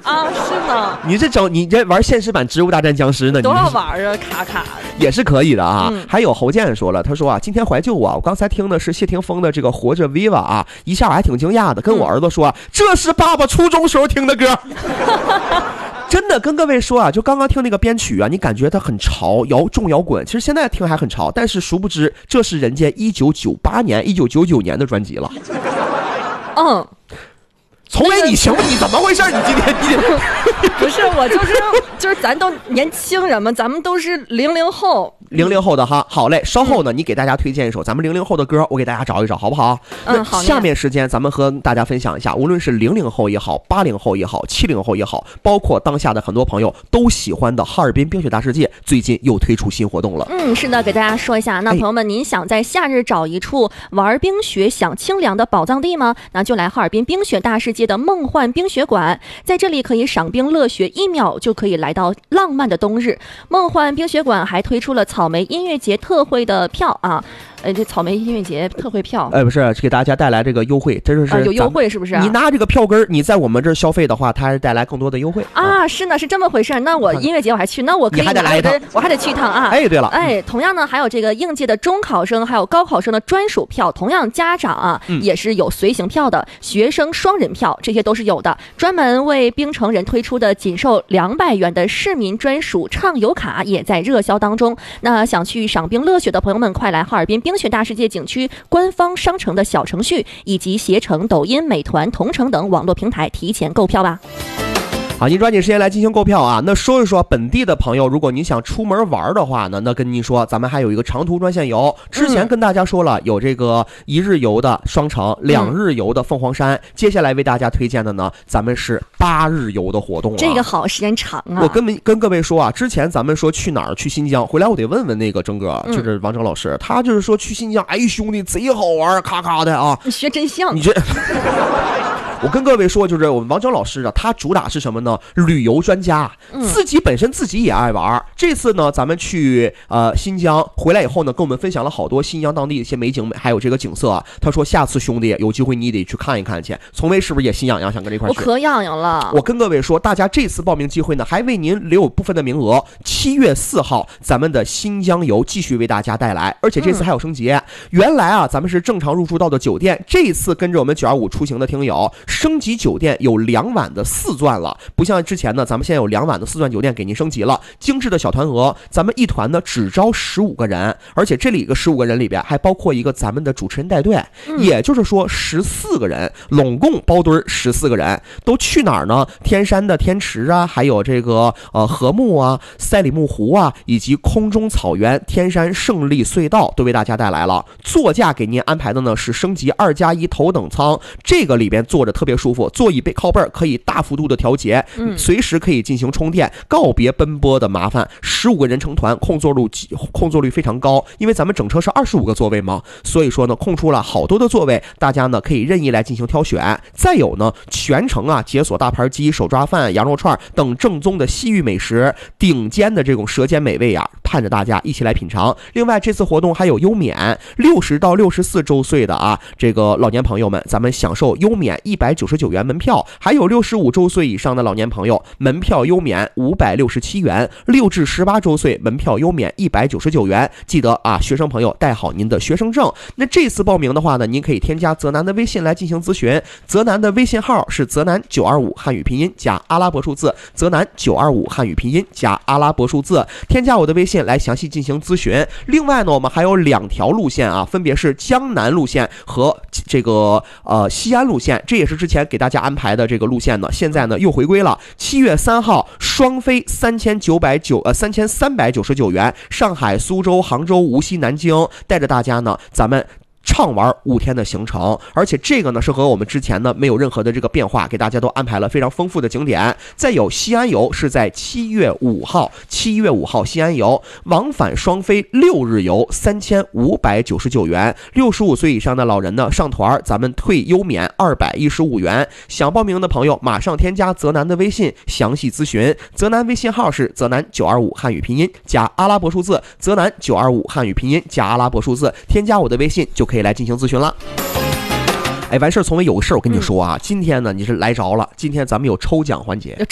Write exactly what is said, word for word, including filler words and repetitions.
啊，是吗？ 你这整你这玩现实版《植物大战僵尸》呢？ 多少玩啊，卡卡的也是可以的啊。 嗯、 还有侯健说了，他说啊，今天怀旧啊，我刚才听的是谢霆锋的这个《活着 Viva》啊，一下我还挺惊讶的，跟我儿子说、啊嗯、这是爸爸初中时候听的歌。真的跟各位说啊，就刚刚听那个编曲啊，你感觉它很潮，摇重摇滚，其实现在听还很潮，但是殊不知这是人家一九九八年、一九九九年的专辑了。 嗯。 从来你行不？你怎么回事？你今天你不是我就是就是咱都年轻人嘛，咱们都是零零后， 零零后的哈。好嘞，稍后呢，你给大家推荐一首咱们零零后的歌，我给大家找一找，好不好？ 嗯，好。 下面时间咱们和大家分享一下，无论是零零后也好，八零后也好，七零后也好，包括当下的很多朋友都喜欢的哈尔滨冰雪大世界，最近又推出新活动了。 嗯，是的，给大家说一下。那朋友们，您想在夏日找一处玩冰雪、享清凉的宝藏地吗？那就来哈尔滨冰雪大世界的梦幻冰雪馆，在这里可以赏冰乐雪，一秒就可以来到浪漫的冬日。梦幻冰雪馆还推出了草莓音乐节特惠的票啊。呃，这草莓音乐节特惠票， 哎，不是给大家带来这个优惠，这就是、 啊、有优惠是不是、啊？ 你拿这个票根，你在我们这儿消费的话，它还是带来更多的优惠啊。是呢，是这么回事。那我音乐节我还去，那我可以你还得来一趟， 我还得去一趟啊。 哎，对了， 哎，同样呢，还有这个应届的中考生还有高考生的专属票，同样家长啊、嗯、也是有随行票的，学生双人票这些都是有的。专门为冰城人推出的仅售两百元的市民专属畅游卡也在热销当中。那想去赏冰乐雪的朋友们，快来哈尔滨冰雪大世界景区官方商城的小程序以及携程、抖音、美团、同城等网络平台提前购票吧。 好，您抓紧时间来进行购票啊！那说一说本地的朋友，如果您想出门玩的话呢，那跟您说，咱们还有一个长途专线游。之前跟大家说了，有这个一日游的双城，两日游的凤凰山。嗯、接下来为大家推荐的呢，咱们是八日游的活动、啊。 这个好，时间长啊！ 我跟跟各位说啊，之前咱们说去哪儿？去新疆。回来我得问问那个征哥，就是王征老师，嗯、他就是说去新疆，哎兄弟贼好玩，咔咔的啊！ 你学真像， 你这。我跟各位说，就是我们王征老师啊，他主打是什么呢？旅游专家，自己本身自己也爱玩。嗯、这次呢，咱们去呃新疆回来以后呢，跟我们分享了好多新疆当地的一些美景，还有这个景色、啊。他说下次兄弟有机会你得去看一看去。从威是不是也心痒痒想跟这块去？ 我可痒痒了。 我跟各位说，大家这次报名机会呢，还为您留有部分的名额。七月四号，咱们的新疆游继续为大家带来，而且这次还有升级。嗯、原来啊，咱们是正常入住到的酒店，这一次跟着我们九二五出行的听友。升级酒店有两晚的四钻了，不像之前呢，咱们现在有两晚的四钻酒店给您升级了，精致的小团额，咱们一团呢只招十五个人，而且这里一个十五个人里边还包括一个咱们的主持人带队，嗯、也就是说十四个人，拢共包堆十四个人，都去哪儿呢？天山的天池啊，还有这个呃禾木啊、赛里木湖啊，以及空中草原、天山胜利隧道都为大家带来了。座驾给您安排的呢是升级二加一头等舱，这个里边坐着特别舒服，座椅背靠背可以大幅度的调节，嗯，随时可以进行充电，告别奔波的麻烦。十五个人成团，空座率空座率非常高，因为咱们整车是二十五个座位嘛，所以说呢，空出了好多的座位，大家呢可以任意来进行挑选。再有呢，全程啊解锁大盘鸡、手抓饭、羊肉串等正宗的西域美食，顶尖的这种舌尖美味啊，盼着大家一起来品尝。另外，这次活动还有优免，六十到六十四周岁的啊，这个老年朋友们，咱们享受优免一百九十九元门票，还有六十五周岁以上的老年朋友，门票优免五百六十七元，六至十八周岁门票优免一百九十九元。记得啊，学生朋友带好您的学生证。那这次报名的话呢，您可以添加泽南的微信来进行咨询，泽南的微信号是泽南九二五汉语拼音加阿拉伯数字，泽南九二五汉语拼音加阿拉伯数字，添加我的微信来详细进行咨询。另外呢，我们还有两条路线啊，分别是江南路线和这个呃西安路线，这也是之前给大家安排的这个路线呢，现在呢又回归了。七月三号双飞三千九百九呃三千三百九十九元，上海、苏州、杭州、无锡、南京，带着大家呢，咱们畅玩五天的行程，而且这个呢是和我们之前呢没有任何的这个变化，给大家都安排了非常丰富的景点。再有西安游是在七月五号，七月五号西安游往返双飞六日游三千五百九十九元，六十五岁以上的老人呢上团咱们退优免二百一十五元。想报名的朋友马上添加泽南的微信详细咨询，泽南微信号是泽南九二五汉语拼音加阿拉伯数字，泽南九二五汉语拼音加阿拉伯数字，添加我的微信就可以可以来进行咨询了。哎，完事儿，从未有个事儿，我跟你说啊，嗯、今天呢你是来着了，今天咱们有抽奖环节。